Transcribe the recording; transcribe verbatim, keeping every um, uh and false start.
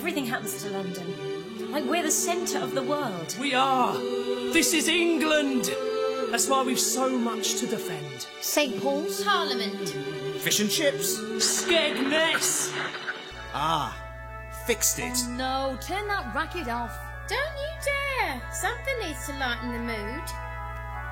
everything happens to London. Like we're the centre of the world. We are. This is England. That's why we've so much to defend. Saint Paul's? Parliament. Fish and chips. Skegness. Ah, fixed it. Oh no, turn that racket off. Don't you dare. Something needs to lighten the mood.